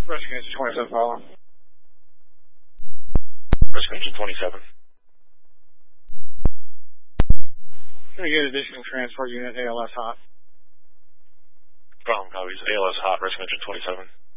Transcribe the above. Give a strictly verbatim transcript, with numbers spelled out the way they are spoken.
Rescue engine twenty-seven, follow. Rescue engine twenty-seven. Can we get additional transport unit A L S hot? Problem copies. A L S hot, rescue engine twenty-seven.